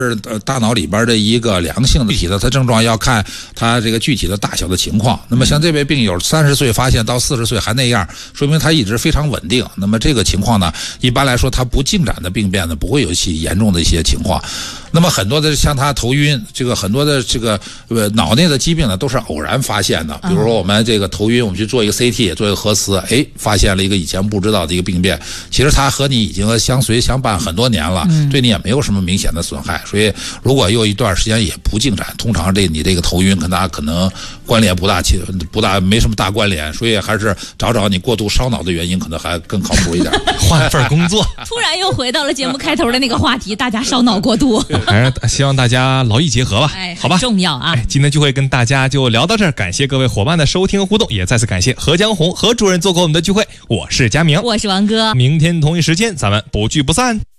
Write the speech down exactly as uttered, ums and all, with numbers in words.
是呃大脑里边的一个良性的具体的它症状要看它这个具体的大小的情况。那么像这位病友三十岁发现到四十岁还那样，说明他一直非常稳定。那么这个情况呢，一般来说它不进展的病变呢，不会有其严重的一些情况。那么很多的像他头晕，这个很多的这个呃脑内的疾病呢，都是偶然发现的。比如说我们这个头晕，我们去做一个 C T， 做一个核磁，哎，发现了一个以前不知道的一个病变。其实它和你已经相随相伴很多年了，对你也没有什么明显的损害。所以如果又一段时间也不进展，通常这你这个头晕跟它可能关联不大，不大没什么大关联。所以还是找找你过度烧脑的原因，可能还更靠谱一点。 换份工作。 突然又回到了节目开头的那个话题，大家烧脑过度。 还是希望大家劳逸结合吧， 哎， 好吧， 重要啊！ 哎，今天聚会跟大家就聊到这儿，感谢各位伙伴的收听和互动，也再次感谢何江红何主任做客我们的聚会。我是佳明， 我是王哥， 明天同一时间咱们不聚不散。